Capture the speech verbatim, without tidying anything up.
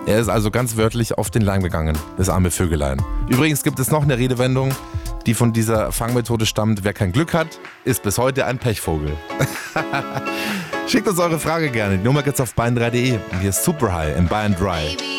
Er ist also ganz wörtlich auf den Leim gegangen, das arme Vögelein. Übrigens gibt es noch eine Redewendung, die von dieser Fangmethode stammt. Wer kein Glück hat, ist bis heute ein Pechvogel. Schickt uns eure Frage gerne. Die Nummer geht's auf bayern drei punkt de. Und hier ist Super High in Bayern Dry.